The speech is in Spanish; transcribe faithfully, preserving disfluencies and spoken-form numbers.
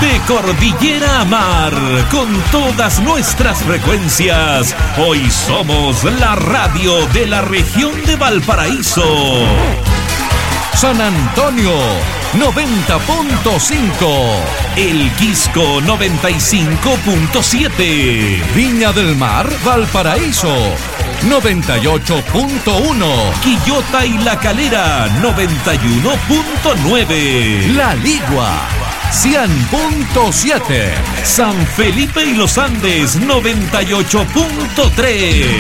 De cordillera a mar, con todas nuestras frecuencias, hoy somos la radio de la región de Valparaíso. San Antonio, noventa punto cinco. El Quisco, noventa y cinco punto siete. Viña del Mar, Valparaíso, noventa y ocho punto uno. Quillota y La Calera, noventa y uno punto nueve. La Ligua, cien punto siete. San Felipe y Los Andes, noventa y ocho punto tres.